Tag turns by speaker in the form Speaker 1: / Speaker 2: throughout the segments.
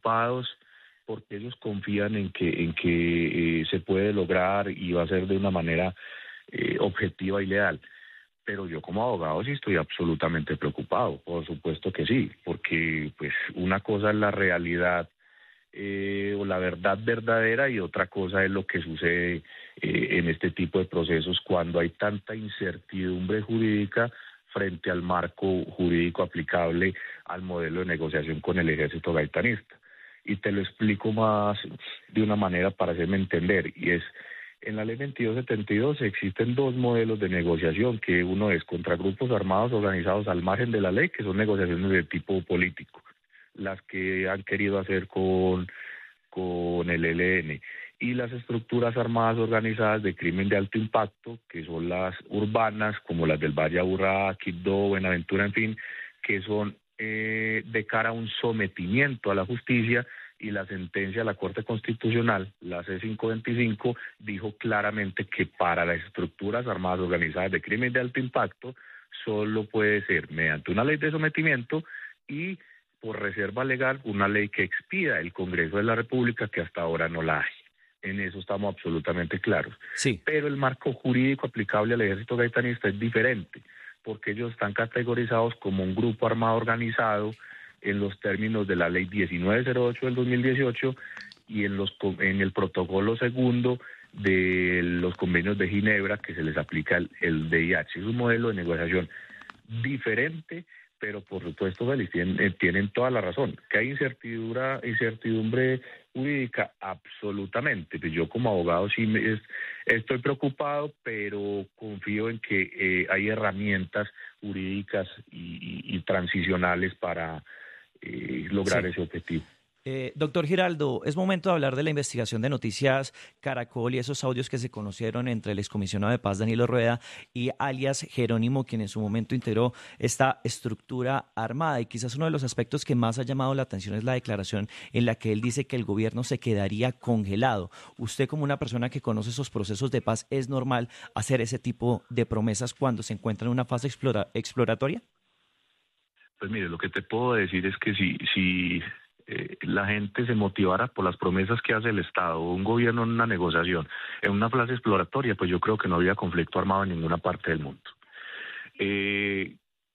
Speaker 1: preocupados porque ellos confían en que se puede lograr y va a ser de una manera objetiva y leal. Pero yo como abogado sí estoy absolutamente preocupado, por supuesto que sí, porque pues una cosa es la realidad o la verdad verdadera y otra cosa es lo que sucede en este tipo de procesos cuando hay tanta incertidumbre jurídica frente al marco jurídico aplicable al modelo de negociación con el ejército gaitanista. Y te lo explico más de una manera para hacerme entender, y es, en la ley 2272 existen dos modelos de negociación, que uno es contra grupos armados organizados al margen de la ley, que son negociaciones de tipo político, las que han querido hacer con el ELN, y las estructuras armadas organizadas de crimen de alto impacto, que son las urbanas, como las del Valle Aburrá, Quibdó, Buenaventura, en fin, que son de cara a un sometimiento a la justicia, y la sentencia de la Corte Constitucional, la C525, dijo claramente que para las estructuras armadas organizadas de crimen de alto impacto solo puede ser mediante una ley de sometimiento y por reserva legal una ley que expida el Congreso de la República, que hasta ahora no la hay. En eso estamos absolutamente claros.
Speaker 2: Sí.
Speaker 1: Pero el marco jurídico aplicable al ejército gaitanista es diferente, porque ellos están categorizados como un grupo armado organizado en los términos de la ley 1908 del 2018 y en el protocolo segundo de los convenios de Ginebra, que se les aplica el DIH. Es un modelo de negociación diferente, pero por supuesto, Félix, tienen toda la razón. ¿Que hay incertidumbre jurídica? Absolutamente. Pues yo como abogado sí estoy preocupado, pero confío en que hay herramientas jurídicas y transicionales para lograr ese objetivo.
Speaker 2: Doctor Giraldo, es momento de hablar de la investigación de Noticias Caracol y esos audios que se conocieron entre el excomisionado de paz Danilo Rueda y alias Jerónimo, quien en su momento integró esta estructura armada. Y quizás uno de los aspectos que más ha llamado la atención es la declaración en la que él dice que el gobierno se quedaría congelado. Usted, como una persona que conoce esos procesos de paz, ¿es normal hacer ese tipo de promesas cuando se encuentra en una fase exploratoria?
Speaker 1: Pues mire, lo que te puedo decir es que si la gente se motivara por las promesas que hace el Estado o un gobierno en una negociación, en una fase exploratoria, pues yo creo que no había conflicto armado en ninguna parte del mundo. ¿Qué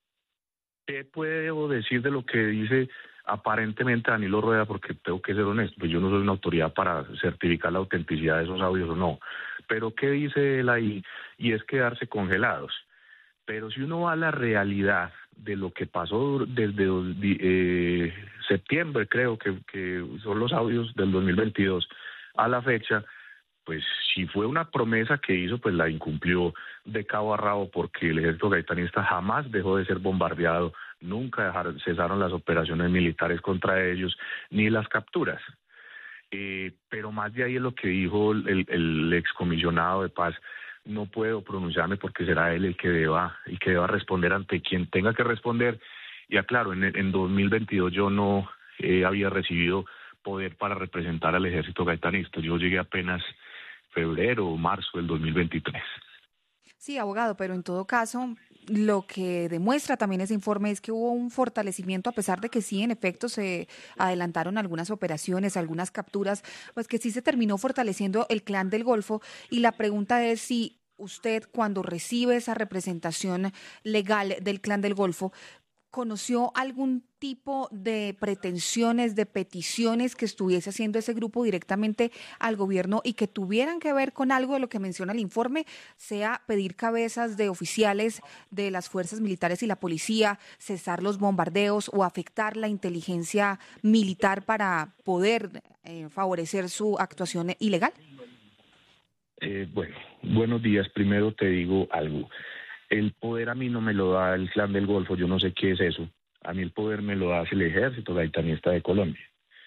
Speaker 1: puedo decir de lo que dice aparentemente Danilo Rueda? Porque tengo que ser honesto, pues yo no soy una autoridad para certificar la autenticidad de esos audios o no. Pero ¿qué dice él ahí? Y es quedarse congelados. Pero si uno va a la realidad de lo que pasó desde septiembre, creo que son los audios del 2022, a la fecha, pues si fue una promesa que hizo, pues la incumplió de cabo a rabo, porque el ejército gaitanista jamás dejó de ser bombardeado, nunca cesaron las operaciones militares contra ellos, ni las capturas. Pero más de ahí es lo que dijo el excomisionado de paz. No puedo pronunciarme porque será él el que deba responder ante quien tenga que responder. Y aclaro, en 2022 yo no había recibido poder para representar al ejército gaitanista. Yo llegué apenas febrero o marzo del 2023.
Speaker 3: Sí, abogado, pero en todo caso, lo que demuestra también ese informe es que hubo un fortalecimiento, a pesar de que sí, en efecto, se adelantaron algunas operaciones, algunas capturas, pues que sí se terminó fortaleciendo el Clan del Golfo. Y la pregunta es si usted, cuando recibe esa representación legal del Clan del Golfo, ¿conoció algún tipo de pretensiones, de peticiones que estuviese haciendo ese grupo directamente al gobierno y que tuvieran que ver con algo de lo que menciona el informe, sea pedir cabezas de oficiales de las fuerzas militares y la policía, cesar los bombardeos o afectar la inteligencia militar para poder favorecer su actuación ilegal?
Speaker 1: Bueno, buenos días. Primero te digo algo. El poder a mí no me lo da el Clan del Golfo, yo no sé qué es eso. A mí el poder me lo da el ejército gaitanista de Colombia.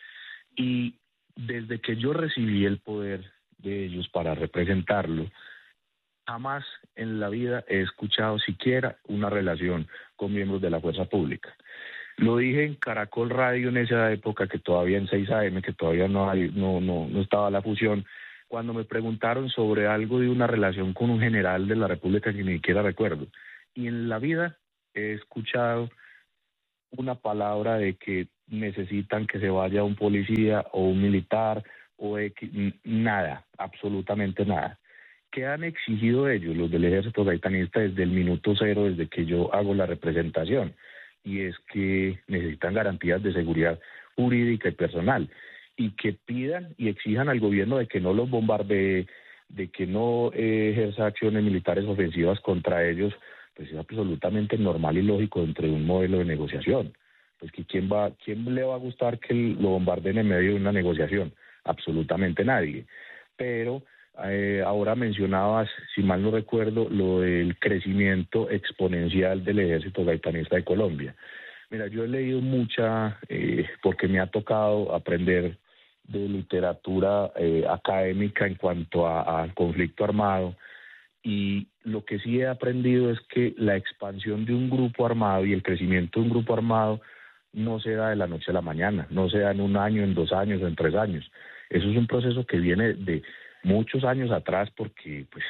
Speaker 1: Y desde que yo recibí el poder de ellos para representarlo, jamás en la vida he escuchado siquiera una relación con miembros de la fuerza pública. Lo dije en Caracol Radio en esa época, que todavía en 6 AM, que todavía no estaba la fusión, cuando me preguntaron sobre algo de una relación con un general de la República que ni siquiera recuerdo. Y en la vida he escuchado una palabra de que necesitan que se vaya un policía o un militar o nada, absolutamente nada. ¿Qué han exigido ellos, los del ejército gaitanista, desde el minuto cero, desde que yo hago la representación? Y es que necesitan garantías de seguridad jurídica y personal, y que pidan y exijan al gobierno de que no los bombardee, de que no ejerza acciones militares ofensivas contra ellos, pues es absolutamente normal y lógico dentro de un modelo de negociación. Pues que quién le va a gustar que lo bombardeen en medio de una negociación, absolutamente nadie. Pero ahora mencionabas, si mal no recuerdo, lo del crecimiento exponencial del ejército gaitanista de Colombia. Mira, yo he leído mucha, porque me ha tocado aprender de literatura académica en cuanto al conflicto armado, y lo que sí he aprendido es que la expansión de un grupo armado y el crecimiento de un grupo armado no se da de la noche a la mañana, no se da en 1 año, en 2 años, en 3 años. Eso es un proceso que viene de muchos años atrás, porque pues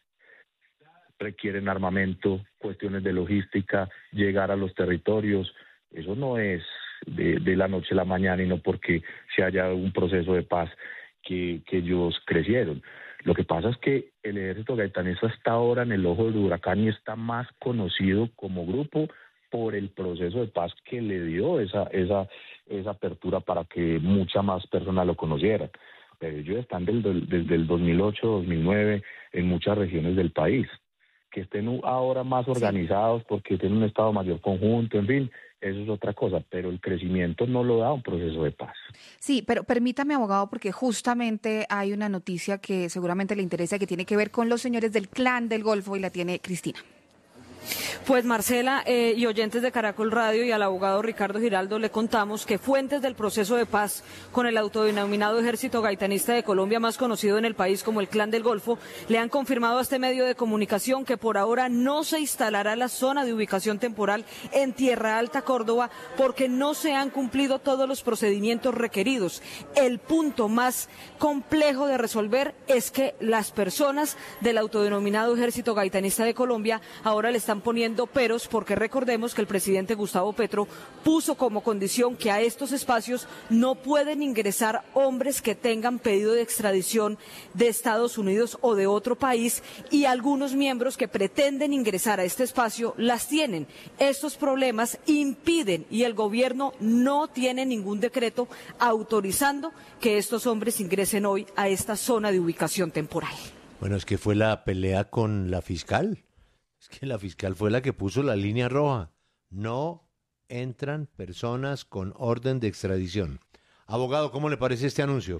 Speaker 1: requieren armamento, cuestiones de logística, llegar a los territorios. Eso no es de la noche a la mañana, y no porque se haya un proceso de paz que ellos crecieron. Lo que pasa es que el ejército gaitanista está ahora en el ojo del huracán y está más conocido como grupo por el proceso de paz que le dio esa apertura para que mucha más personas lo conocieran. Pero ellos están desde el 2008, 2009 en muchas regiones del país. Que estén ahora más organizados porque tienen un Estado Mayor conjunto, en fin, eso es otra cosa, pero el crecimiento no lo da un proceso de paz.
Speaker 3: Sí, pero permítame, abogado, porque justamente hay una noticia que seguramente le interesa, que tiene que ver con los señores del Clan del Golfo, y la tiene Cristina.
Speaker 4: Pues Marcela y oyentes de Caracol Radio y al abogado Ricardo Giraldo le contamos que fuentes del proceso de paz con el autodenominado Ejército Gaitanista de Colombia, más conocido en el país como el Clan del Golfo, le han confirmado a este medio de comunicación que por ahora no se instalará la zona de ubicación temporal en Tierra Alta, Córdoba, porque no se han cumplido todos los procedimientos requeridos. El punto más complejo de resolver es que las personas del autodenominado Ejército Gaitanista de Colombia ahora le están poniendo peros, porque recordemos que el presidente Gustavo Petro puso como condición que a estos espacios no pueden ingresar hombres que tengan pedido de extradición de Estados Unidos o de otro país, y algunos miembros que pretenden ingresar a este espacio las tienen. Estos problemas impiden, y el gobierno no tiene ningún decreto autorizando que estos hombres ingresen hoy a esta zona de ubicación temporal.
Speaker 5: Bueno, es que fue la pelea con la fiscal. Es que la fiscal fue la que puso la línea roja. No entran personas con orden de extradición. Abogado, ¿cómo le parece este anuncio?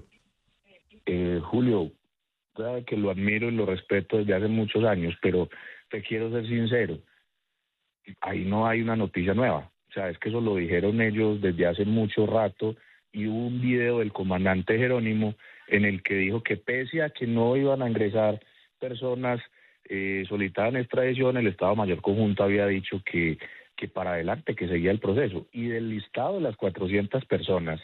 Speaker 1: Julio, claro que lo admiro y lo respeto desde hace muchos años, pero te quiero ser sincero, ahí no hay una noticia nueva. O sea, es que eso lo dijeron ellos desde hace mucho rato, y hubo un video del comandante Jerónimo en el que dijo que pese a que no iban a ingresar personas solicitadas en extradición, el Estado Mayor Conjunto había dicho que para adelante, que seguía el proceso. Y del listado de las 400 personas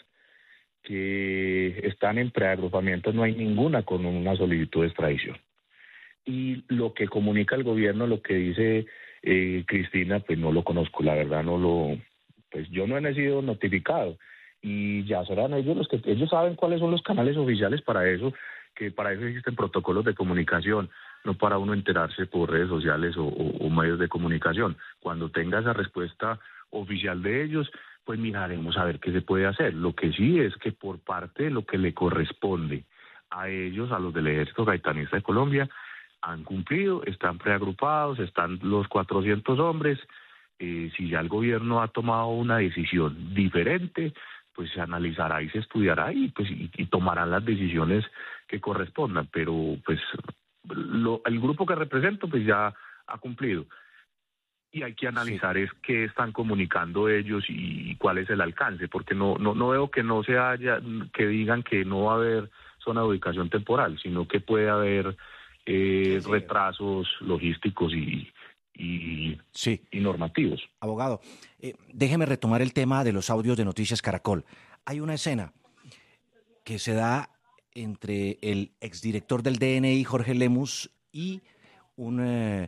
Speaker 1: que están en preagrupamiento, no hay ninguna con una solicitud de extradición. Y lo que comunica el gobierno, lo que dice Cristina, pues no lo conozco, la verdad pues yo no he sido notificado, y ya serán ellos los que, ellos saben cuáles son los canales oficiales para eso, que para eso existen protocolos de comunicación, no para uno enterarse por redes sociales o medios de comunicación. Cuando tenga esa respuesta oficial de ellos, pues miraremos a ver qué se puede hacer. Lo que sí es que por parte de lo que le corresponde a ellos, a los del Ejército Gaitanista de Colombia, han cumplido, están preagrupados, están los 400 hombres. Si ya el gobierno ha tomado una decisión diferente, pues se analizará y se estudiará y tomarán las decisiones que correspondan. Pero pues el grupo que represento pues ya ha cumplido. Y hay que analizar es qué están comunicando ellos y cuál es el alcance, porque no veo que no se haya, que digan que no va a haber zona de ubicación temporal, sino que puede haber retrasos logísticos y normativos.
Speaker 6: Abogado, déjeme retomar el tema de los audios de Noticias Caracol. Hay una escena que se da entre el exdirector del DNI, Jorge Lemus, y un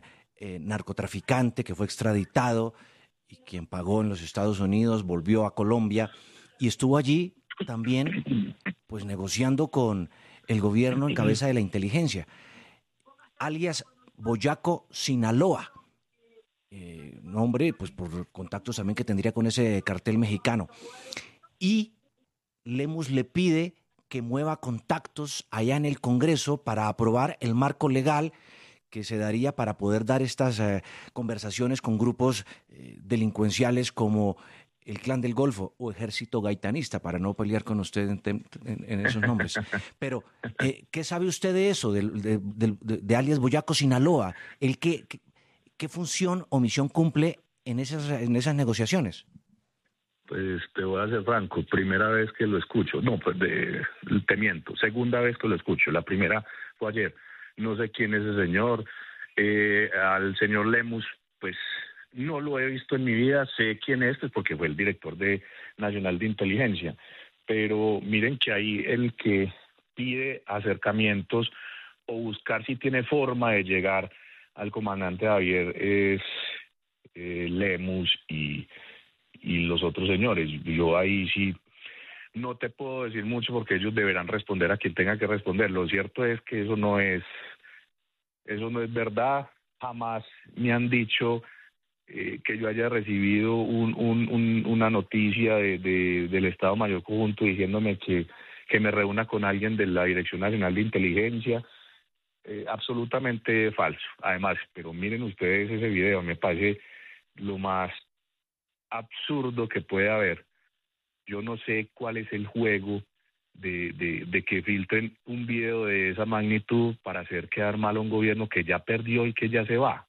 Speaker 6: narcotraficante que fue extraditado y quien pagó en los Estados Unidos, volvió a Colombia y estuvo allí también pues negociando con el gobierno en cabeza de la inteligencia, alias Boyaco Sinaloa, nombre pues por contactos también que tendría con ese cartel mexicano. Y Lemus le pide que mueva contactos allá en el Congreso para aprobar el marco legal que se daría para poder dar estas conversaciones con grupos delincuenciales como el Clan del Golfo o Ejército Gaitanista, para no pelear con usted en esos nombres. Pero, ¿qué sabe usted de eso, de alias Boyaco Sinaloa? ¿Qué función o misión cumple en esas negociaciones?
Speaker 1: Pues te voy a ser franco, primera vez que lo escucho. No, pues te miento, segunda vez que lo escucho. La primera fue ayer. No sé quién es ese señor. Al señor Lemus, pues no lo he visto en mi vida. Sé quién es, pues porque fue el director nacional de inteligencia. Pero miren que ahí el que pide acercamientos o buscar si tiene forma de llegar al comandante Javier es Lemus y los otros señores. Yo ahí sí no te puedo decir mucho porque ellos deberán responder a quien tenga que responder. Lo cierto es que eso no es verdad. Jamás me han dicho que yo haya recibido una noticia del Estado Mayor Conjunto diciéndome que me reúna con alguien de la Dirección Nacional de Inteligencia. Absolutamente falso. Además, pero miren ustedes ese video, me parece lo más absurdo que puede haber. Yo no sé cuál es el juego de que filtren un video de esa magnitud para hacer quedar mal a un gobierno que ya perdió y que ya se va.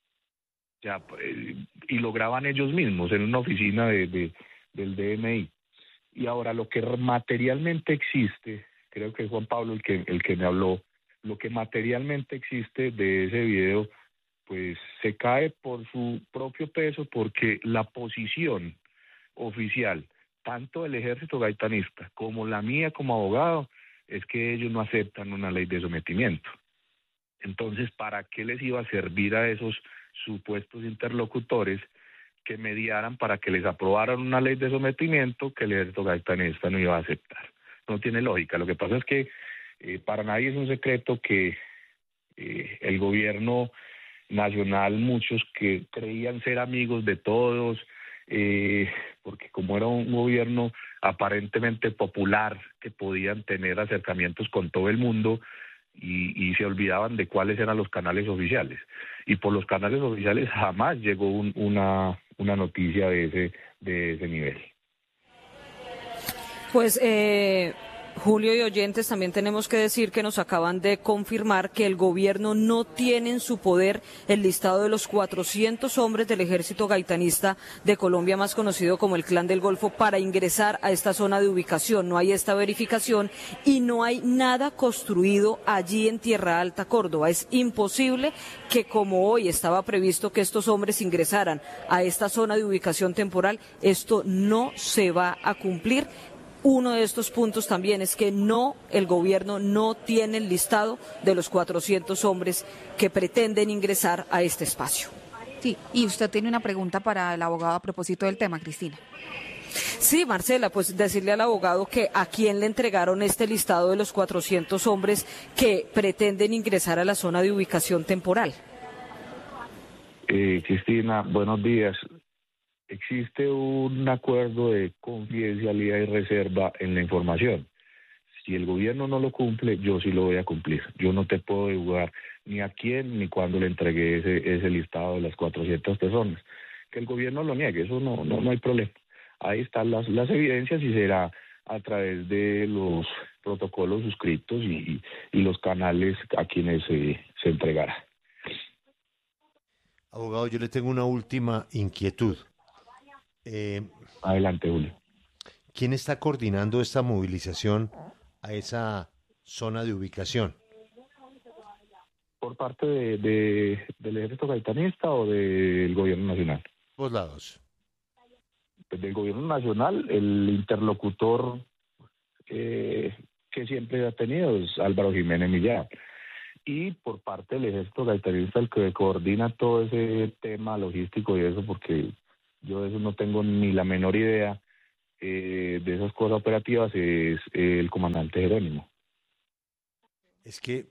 Speaker 1: Y lo graban ellos mismos en una oficina del DNI. Y ahora lo que materialmente existe, creo que es Juan Pablo el que me habló, lo que materialmente existe de ese video, pues se cae por su propio peso, porque la posición oficial, tanto del Ejército Gaitanista como la mía como abogado, es que ellos no aceptan una ley de sometimiento. Entonces, ¿para qué les iba a servir a esos supuestos interlocutores que mediaran para que les aprobaran una ley de sometimiento que el Ejército Gaitanista no iba a aceptar? No tiene lógica. Lo que pasa es que para nadie es un secreto que el gobierno nacional, muchos que creían ser amigos de todos, porque como era un gobierno aparentemente popular, que podían tener acercamientos con todo el mundo, y se olvidaban de cuáles eran los canales oficiales. Y por los canales oficiales jamás llegó una noticia de ese nivel.
Speaker 4: Pues Julio y oyentes, también tenemos que decir que nos acaban de confirmar que el gobierno no tiene en su poder el listado de los 400 hombres del Ejército Gaitanista de Colombia, más conocido como el Clan del Golfo, para ingresar a esta zona de ubicación. No hay esta verificación y no hay nada construido allí en Tierra Alta, Córdoba. Es imposible que, como hoy estaba previsto que estos hombres ingresaran a esta zona de ubicación temporal, esto no se va a cumplir. Uno de estos puntos también es que el gobierno no tiene el listado de los 400 hombres que pretenden ingresar a este espacio.
Speaker 3: Sí, y usted tiene una pregunta para el abogado a propósito del tema, Cristina.
Speaker 4: Sí, Marcela, pues decirle al abogado que a quién le entregaron este listado de los 400 hombres que pretenden ingresar a la zona de ubicación temporal.
Speaker 1: Cristina, buenos días. Existe un acuerdo de confidencialidad y reserva en la información. Si el gobierno no lo cumple, yo sí lo voy a cumplir. Yo no te puedo divulgar ni a quién ni cuándo le entregué ese listado de las 400 personas. Que el gobierno lo niegue, eso no hay problema. Ahí están las evidencias y será a través de los protocolos suscritos y los canales a quienes se entregará.
Speaker 5: Abogado, yo le tengo una última inquietud.
Speaker 1: Adelante, Julio.
Speaker 5: ¿Quién está coordinando esta movilización a esa zona de ubicación?
Speaker 1: ¿Por parte del Ejército Gaitanista o del Gobierno Nacional?
Speaker 5: Dos lados.
Speaker 1: Pues del Gobierno Nacional, el interlocutor que siempre ha tenido es Álvaro Jiménez Millán. Y por parte del Ejército Gaitanista, el que coordina todo ese tema logístico y eso, porque yo de eso no tengo ni la menor idea, de esas cosas operativas es el comandante Jerónimo.
Speaker 5: Es que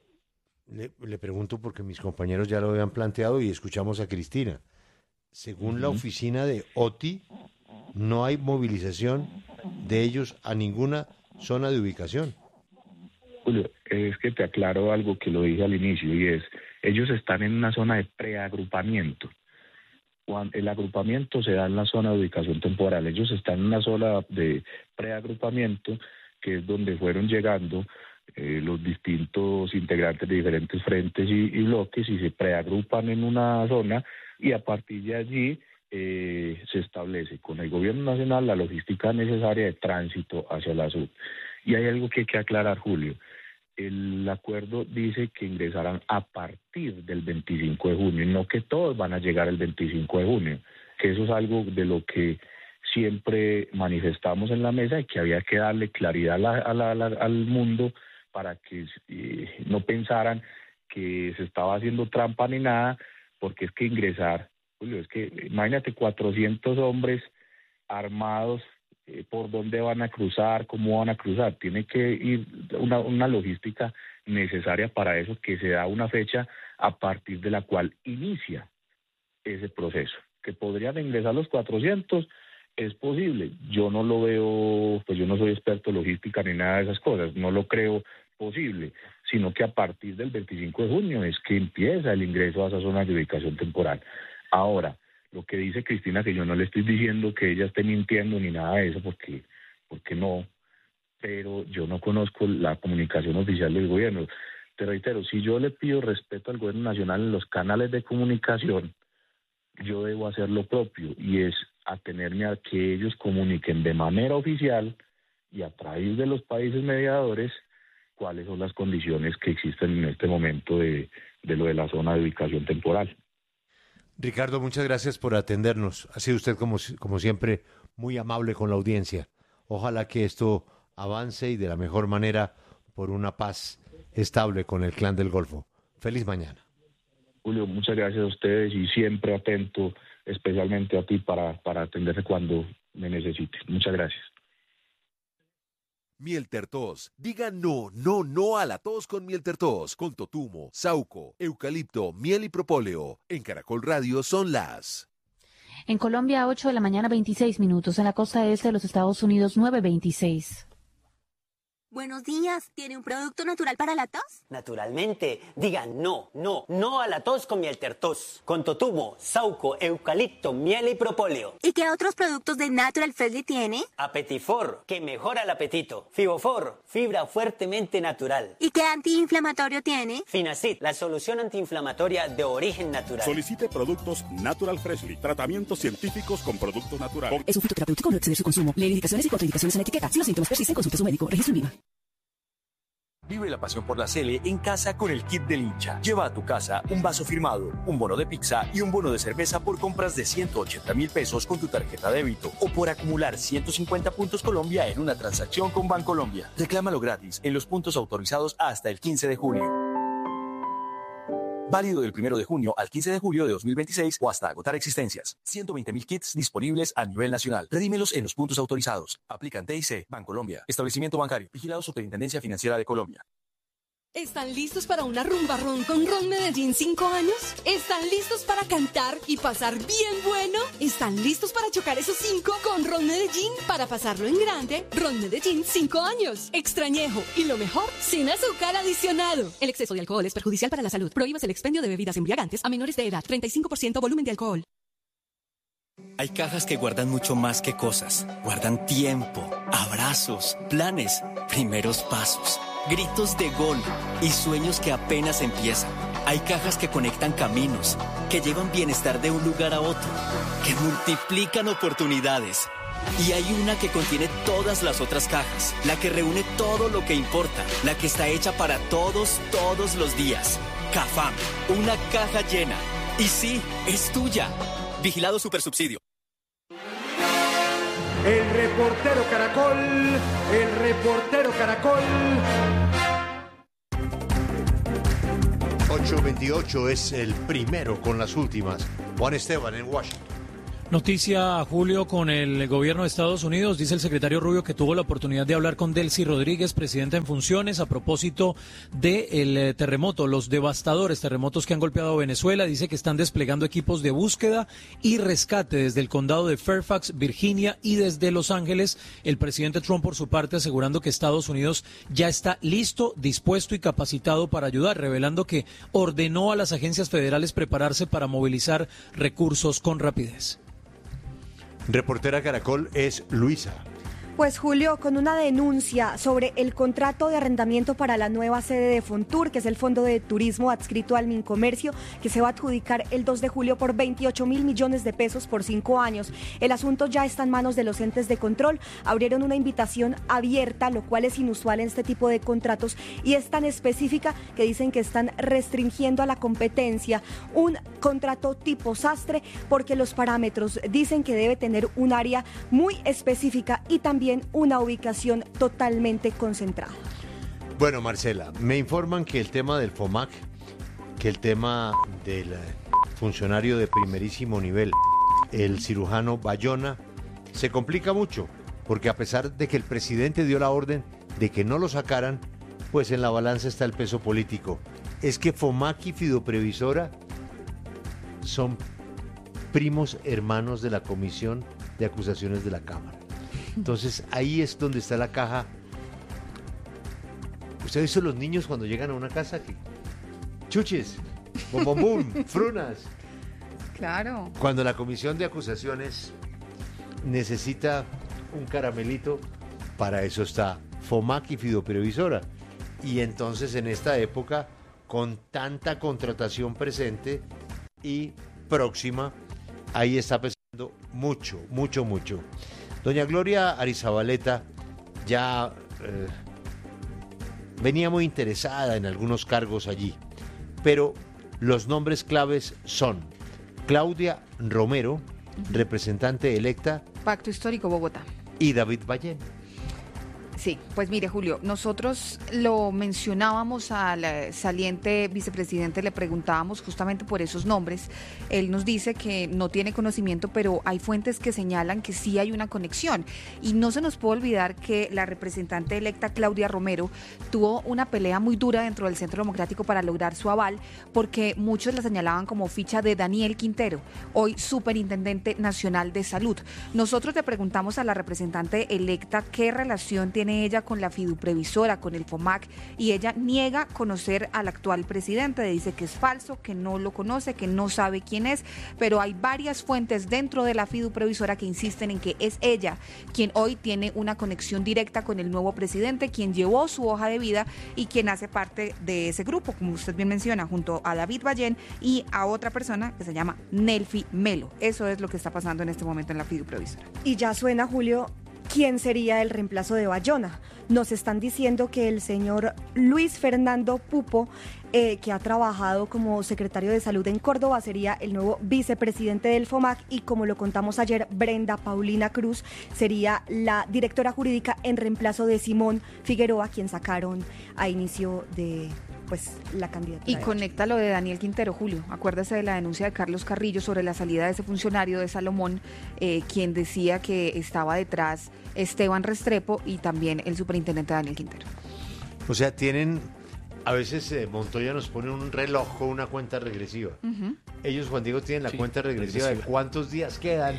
Speaker 5: le pregunto porque mis compañeros ya lo habían planteado y escuchamos a Cristina. Según la oficina de OTI, no hay movilización de ellos a ninguna zona de ubicación.
Speaker 1: Julio, es que te aclaro algo que lo dije al inicio, y es, ellos están en una zona de preagrupamiento. El agrupamiento se da en la zona de ubicación temporal. Ellos están en una zona de preagrupamiento, que es donde fueron llegando los distintos integrantes de diferentes frentes y bloques, y se preagrupan en una zona, y a partir de allí se establece con el gobierno nacional la logística necesaria de tránsito hacia la sur. Y hay algo que hay que aclarar, Julio. El acuerdo dice que ingresarán a partir del 25 de junio, y no que todos van a llegar el 25 de junio, que eso es algo de lo que siempre manifestamos en la mesa, y que había que darle claridad al mundo para que no pensaran que se estaba haciendo trampa ni nada, porque es que ingresar, Julio, es que imagínate 400 hombres armados, por dónde van a cruzar, cómo van a cruzar, tiene que ir una logística necesaria para eso, que se da una fecha a partir de la cual inicia ese proceso. Que podrían ingresar los 400, es posible, yo no lo veo, pues yo no soy experto en logística ni nada de esas cosas, no lo creo posible, sino que a partir del 25 de junio es que empieza el ingreso a esa zona de ubicación temporal. Ahora, lo que dice Cristina, que yo no le estoy diciendo que ella esté mintiendo ni nada de eso, porque no, pero yo no conozco la comunicación oficial del gobierno. Te reitero, si yo le pido respeto al gobierno nacional en los canales de comunicación, yo debo hacer lo propio, y es atenerme a que ellos comuniquen de manera oficial y a través de los países mediadores cuáles son las condiciones que existen en este momento de lo de la zona de ubicación temporal.
Speaker 5: Ricardo, muchas gracias por atendernos. Ha sido usted, como siempre, muy amable con la audiencia. Ojalá que esto avance y de la mejor manera por una paz estable con el Clan del Golfo. Feliz mañana.
Speaker 1: Julio, muchas gracias a ustedes, y siempre atento, especialmente a ti, para atenderse cuando me necesite. Muchas gracias.
Speaker 7: Mieltertos. Diga no, no, no a la tos con Mieltertos. Con totumo, sauco, eucalipto, miel y propóleo. En Caracol Radio son las...
Speaker 8: En Colombia, 8 de la mañana, 26 minutos. En la costa este de los Estados Unidos, 9:26.
Speaker 9: Buenos días, ¿tiene un producto natural para la tos?
Speaker 10: Naturalmente, diga no, no, no a la tos con Mieltertos. Con totumo, sauco, eucalipto, miel y propóleo.
Speaker 9: ¿Y qué otros productos de Natural Freshly tiene?
Speaker 10: Apetifor, que mejora el apetito. Fibofor, fibra fuertemente natural.
Speaker 9: ¿Y qué antiinflamatorio tiene?
Speaker 10: Finacid, la solución antiinflamatoria de origen natural.
Speaker 11: Solicite productos Natural Freshly, tratamientos científicos con productos naturales.
Speaker 12: Es un fitoterapéutico, no exceder su consumo. Lee indicaciones y contraindicaciones en la etiqueta. Si los síntomas persisten, consulte a su médico. Registro en Viva.
Speaker 13: Vive la pasión por la Sele en casa con el kit del hincha. Lleva a tu casa un vaso firmado, un bono de pizza y un bono de cerveza por compras de 180.000 pesos con tu tarjeta débito, o por acumular 150 puntos Colombia en una transacción con Bancolombia. Reclámalo gratis en los puntos autorizados hasta el 15 de julio. Válido del 1 de junio al 15 de julio de 2026 o hasta agotar existencias. 120.000 kits disponibles a nivel nacional. Redímelos en los puntos autorizados. Aplican TIC, Bancolombia. Establecimiento bancario. Vigilado Superintendencia Financiera de Colombia.
Speaker 14: ¿Están listos para una rumba ron con Ron Medellín 5 años? ¿Están listos para cantar y pasar bien bueno? ¿Están listos para chocar esos 5 con Ron Medellín? Para pasarlo en grande, Ron Medellín 5 años. Extrañejo y lo mejor, sin azúcar adicionado. El exceso de alcohol es perjudicial para la salud. Prohíbas el expendio de bebidas embriagantes a menores de edad. 35% volumen de alcohol.
Speaker 15: Hay cajas que guardan mucho más que cosas. Guardan tiempo, abrazos, planes, primeros pasos, gritos de gol y sueños que apenas empiezan. Hay cajas que conectan caminos, que llevan bienestar de un lugar a otro, que multiplican oportunidades. Y hay una que contiene todas las otras cajas, la que reúne todo lo que importa, la que está hecha para todos, todos los días. Cafam, una caja llena. Y sí, es tuya. Vigilado Supersubsidio.
Speaker 16: El reportero Caracol, el reportero Caracol.
Speaker 5: 8:28 es el primero con las últimas. Juan Esteban en Washington.
Speaker 17: Noticia, Julio, con el gobierno de Estados Unidos. Dice el secretario Rubio que tuvo la oportunidad de hablar con Delcy Rodríguez, presidenta en funciones, a propósito del terremoto, los devastadores terremotos que han golpeado a Venezuela. Dice que están desplegando equipos de búsqueda y rescate desde el condado de Fairfax, Virginia, y desde Los Ángeles. El presidente Trump, por su parte, asegurando que Estados Unidos ya está listo, dispuesto y capacitado para ayudar, revelando que ordenó a las agencias federales prepararse para movilizar recursos con rapidez.
Speaker 5: Reportera Caracol es Luisa.
Speaker 18: Pues Julio, con una denuncia sobre el contrato de arrendamiento para la nueva sede de Fontur, que es el fondo de turismo adscrito al Mincomercio, que se va a adjudicar el 2 de julio por 28 mil millones de pesos por 5 años. El asunto ya está en manos de los entes de control. Abrieron una invitación abierta, lo cual es inusual en este tipo de contratos y es tan específica que dicen que están restringiendo a la competencia un contrato tipo sastre, porque los parámetros dicen que debe tener un área muy específica y también una ubicación totalmente concentrada.
Speaker 5: Bueno, Marcela, me informan que el tema del FOMAC, que el tema del funcionario de primerísimo nivel, el cirujano Bayona, se complica mucho, porque a pesar de que el presidente dio la orden de que no lo sacaran, pues en la balanza está el peso político. Es que FOMAC y Fidoprevisora son primos hermanos de la Comisión de Acusaciones de la Cámara. Entonces ahí es donde está la caja. ¿Usted ha visto los niños cuando llegan a una casa? Que chuches, bombón, frunas.
Speaker 3: Claro.
Speaker 5: Cuando la Comisión de Acusaciones necesita un caramelito, para eso está FOMAC y Fidoprevisora. Y entonces en esta época, con tanta contratación presente y próxima, ahí está pesando mucho. Doña Gloria Arizabaleta ya venía muy interesada en algunos cargos allí, pero los nombres claves son Claudia Romero, representante electa,
Speaker 3: Pacto Histórico Bogotá,
Speaker 5: y David Ballén.
Speaker 3: Sí, pues mire, Julio, nosotros lo mencionábamos al saliente vicepresidente, le preguntábamos justamente por esos nombres. Él nos dice que no tiene conocimiento, pero hay fuentes que señalan que sí hay una conexión. Y no se nos puede olvidar que la representante electa Claudia Romero tuvo una pelea muy dura dentro del Centro Democrático para lograr su aval, porque muchos la señalaban como ficha de Daniel Quintero, hoy Superintendente Nacional de Salud. Nosotros le preguntamos a la representante electa qué relación tiene ella con la Fidoprevisora, con el FOMAC, y ella niega conocer al actual presidente. Dice que es falso, que no lo conoce, que no sabe quién es, pero hay varias fuentes dentro de la Fidoprevisora que insisten en que es ella quien hoy tiene una conexión directa con el nuevo presidente, quien llevó su hoja de vida y quien hace parte de ese grupo, como usted bien menciona, junto a David Ballén y a otra persona que se llama Nelfi Melo. Eso es lo que está pasando en este momento en la Fidoprevisora.
Speaker 18: Y ya suena, Julio, ¿quién sería el reemplazo de Bayona? Nos están diciendo que el señor Luis Fernando Pupo, que ha trabajado como secretario de Salud en Córdoba, sería el nuevo vicepresidente del FOMAC, y como lo contamos ayer, Brenda Paulina Cruz sería la directora jurídica en reemplazo de Simón Figueroa, quien sacaron a inicio de la candidatura.
Speaker 3: Y conecta lo de Daniel Quintero, Julio. Acuérdese de la denuncia de Carlos Carrillo sobre la salida de ese funcionario de Salomón, quien decía que estaba detrás Esteban Restrepo y también el superintendente Daniel Quintero.
Speaker 5: O sea, tienen, a veces Montoya nos pone un reloj con una cuenta regresiva. Uh-huh. Ellos, Juan Diego, tienen la cuenta regresiva de cuántos días quedan.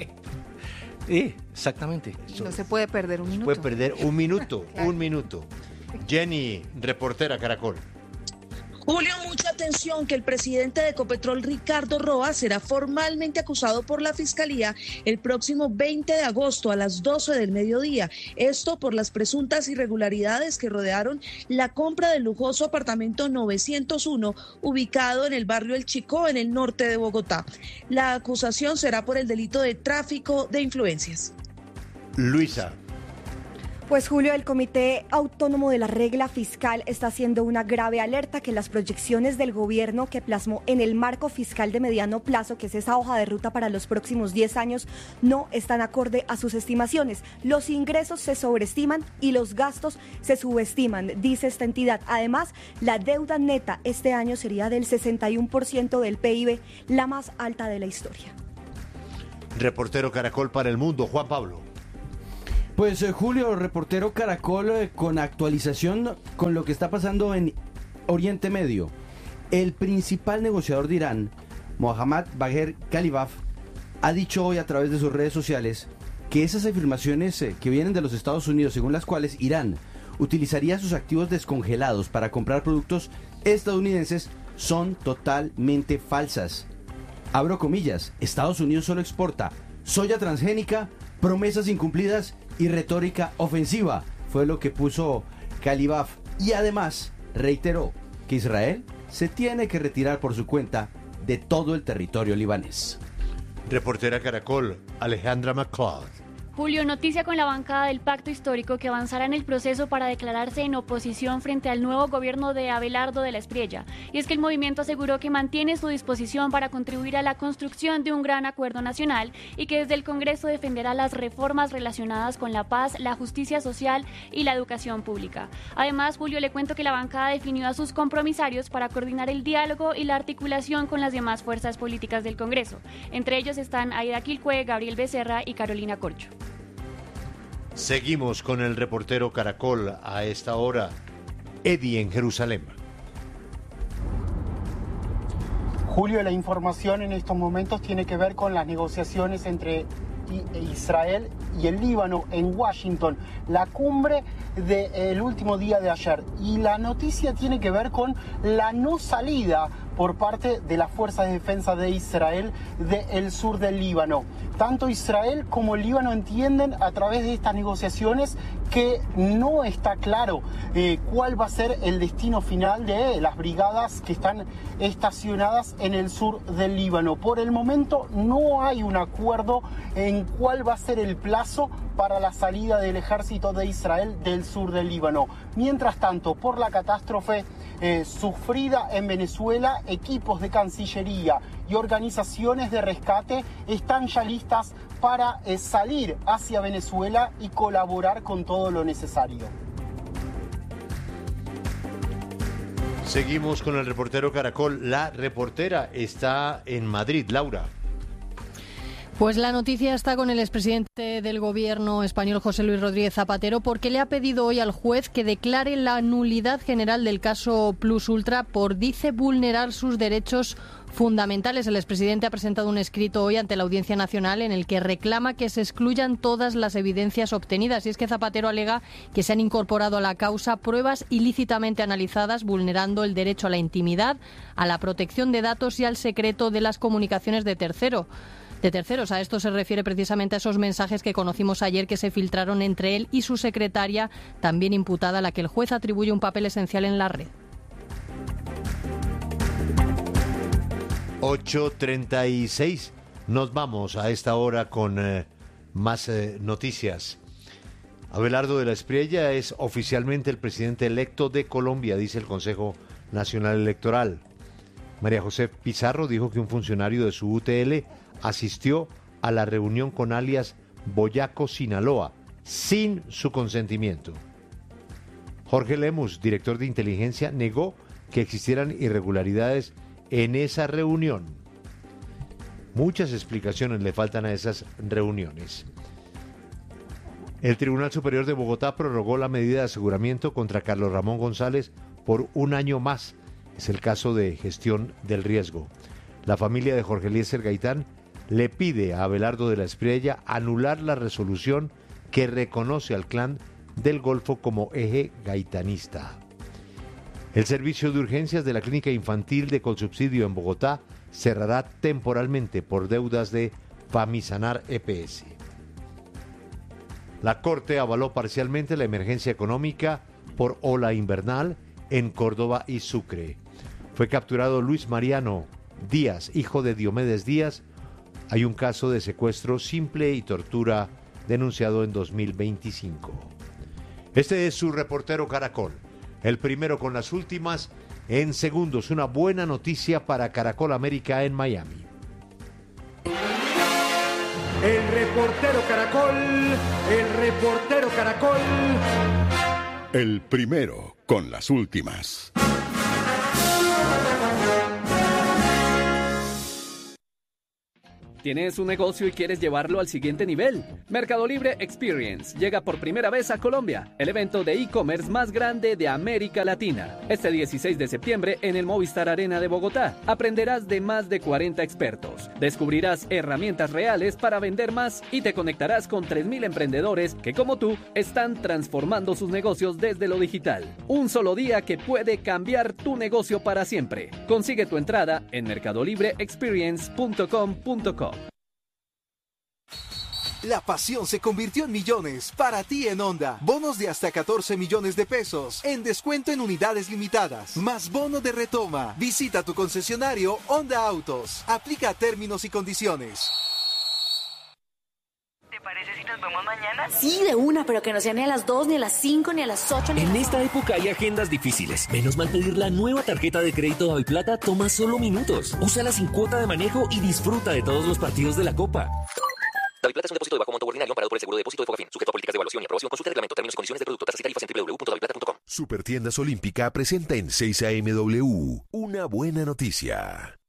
Speaker 6: Sí, exactamente.
Speaker 3: No se puede perder un minuto.
Speaker 5: Puede perder un minuto,
Speaker 3: claro.
Speaker 5: Un minuto. Jenny, reportera Caracol.
Speaker 19: Julio, mucha atención que el presidente de Ecopetrol, Ricardo Roa, será formalmente acusado por la Fiscalía el próximo 20 de agosto a las 12 del mediodía. Esto por las presuntas irregularidades que rodearon la compra del lujoso apartamento 901 ubicado en el barrio El Chicó, en el norte de Bogotá. La acusación será por el delito de tráfico de influencias.
Speaker 5: Luisa.
Speaker 18: Pues Julio, el Comité Autónomo de la Regla Fiscal está haciendo una grave alerta que las proyecciones del gobierno que plasmó en el marco fiscal de mediano plazo, que es esa hoja de ruta para los próximos 10 años, no están acorde a sus estimaciones. Los ingresos se sobreestiman y los gastos se subestiman, dice esta entidad. Además, la deuda neta este año sería del 61% del PIB, la más alta de la historia.
Speaker 5: Reportero Caracol para el mundo, Juan Pablo.
Speaker 20: Pues Julio, reportero Caracol, con actualización con lo que está pasando en Oriente Medio. El principal negociador de Irán, Mohammad Bagher Khalibaf, ha dicho hoy a través de sus redes sociales que esas afirmaciones que vienen de los Estados Unidos, según las cuales Irán utilizaría sus activos descongelados para comprar productos estadounidenses, son totalmente falsas. Abro comillas, Estados Unidos solo exporta soya transgénica, promesas incumplidas y retórica ofensiva, fue lo que puso Khalibaf. Y además reiteró que Israel se tiene que retirar por su cuenta de todo el territorio libanés.
Speaker 5: Reportera Caracol, Alejandra McCloud.
Speaker 21: Julio, noticia con la bancada del Pacto Histórico que avanzará en el proceso para declararse en oposición frente al nuevo gobierno de Abelardo de la Espriella. Y es que el movimiento aseguró que mantiene su disposición para contribuir a la construcción de un gran acuerdo nacional y que desde el Congreso defenderá las reformas relacionadas con la paz, la justicia social y la educación pública. Además, Julio, le cuento que la bancada definió a sus compromisarios para coordinar el diálogo y la articulación con las demás fuerzas políticas del Congreso. Entre ellos están Aida Quilcue, Gabriel Becerra y Carolina Corcho.
Speaker 5: Seguimos con el reportero Caracol a esta hora. Eddie en Jerusalén.
Speaker 22: Julio, la información en estos momentos tiene que ver con las negociaciones entre Israel y el Líbano en Washington, la cumbre del último día de ayer. Y la noticia tiene que ver con la no salida por parte de las fuerzas de defensa de Israel del sur del Líbano. Tanto Israel como el Líbano entienden a través de estas negociaciones que no está claro cuál va a ser el destino final de las brigadas que están estacionadas en el sur del Líbano. Por el momento no hay un acuerdo en cuál va a ser el plazo para la salida del ejército de Israel del sur del Líbano. Mientras tanto, por la catástrofe sufrida en Venezuela, equipos de Cancillería y organizaciones de rescate están ya listas para salir hacia Venezuela y colaborar con todo lo necesario.
Speaker 5: Seguimos con el reportero Caracol. La reportera está en Madrid, Laura.
Speaker 23: Pues la noticia está con el expresidente del gobierno español, José Luis Rodríguez Zapatero, porque le ha pedido hoy al juez que declare la nulidad general del caso Plus Ultra por, dice, vulnerar sus derechos fundamentales. El expresidente ha presentado un escrito hoy ante la Audiencia Nacional en el que reclama que se excluyan todas las evidencias obtenidas. Y es que Zapatero alega que se han incorporado a la causa pruebas ilícitamente analizadas, vulnerando el derecho a la intimidad, a la protección de datos y al secreto de las comunicaciones de terceros. A esto se refiere precisamente a esos mensajes que conocimos ayer que se filtraron entre él y su secretaria, también imputada, a la que el juez atribuye un papel esencial en la red.
Speaker 5: 8:36. Nos vamos a esta hora con más noticias. Abelardo de la Espriella es oficialmente el presidente electo de Colombia, dice el Consejo Nacional Electoral. María José Pizarro dijo que un funcionario de su UTL asistió a la reunión con alias Boyaco Sinaloa sin su consentimiento. Jorge Lemus, director de inteligencia, negó que existieran irregularidades en esa reunión. Muchas explicaciones le faltan a esas reuniones. El Tribunal Superior de Bogotá prorrogó la medida de aseguramiento contra Carlos Ramón González por un año más. Es el caso de gestión del riesgo. La familia de Jorge Eliezer Gaitán le pide a Abelardo de la Espriella anular la resolución que reconoce al Clan del Golfo como eje gaitanista. El servicio de urgencias de la Clínica Infantil de Colsubsidio en Bogotá cerrará temporalmente por deudas de Famisanar EPS. La Corte avaló parcialmente la emergencia económica por ola invernal en Córdoba y Sucre. Fue capturado Luis Mariano Díaz, hijo de Diomedes Díaz. Hay un caso de secuestro simple y tortura denunciado en 2025. Este es su reportero Caracol, el primero con las últimas en segundos. Una buena noticia para Caracol América en Miami.
Speaker 16: El reportero Caracol, el reportero Caracol.
Speaker 11: El primero con las últimas.
Speaker 1: ¿Tienes un negocio y quieres llevarlo al siguiente nivel? Mercado Libre Experience llega por primera vez a Colombia, el evento de e-commerce más grande de América Latina. Este 16 de septiembre en el Movistar Arena de Bogotá, aprenderás de más de 40 expertos, descubrirás herramientas reales para vender más y te conectarás con 3.000 emprendedores que, como tú, están transformando sus negocios desde lo digital. Un solo día que puede cambiar tu negocio para siempre. Consigue tu entrada en mercadolibreexperience.com.co.
Speaker 2: La pasión se convirtió en millones para ti en Honda. Bonos de hasta 14 millones de pesos en descuento en unidades limitadas. Más bono de retoma. Visita tu concesionario Honda Autos. Aplica términos y condiciones.
Speaker 4: ¿Te parece si nos vemos mañana?
Speaker 24: Sí, de una, pero que no sea ni a las 2, ni a las 5, ni a las 8, ni a las...
Speaker 25: En esta época hay agendas difíciles. Menos mal pedir la nueva tarjeta de crédito Daviplata toma solo minutos. Úsala sin cuota de manejo y disfruta de todos los partidos de la Copa.
Speaker 26: Daviplata es un depósito de bajo monto ordinario amparado por el seguro de depósito de Fogafín, sujeto a políticas de evaluación y aprobación. Consulta el reglamento, términos y condiciones del producto, tasas y tarifas en www.daviplata.com.
Speaker 7: Supertiendas Olímpica presenta en 6 AM W una buena noticia.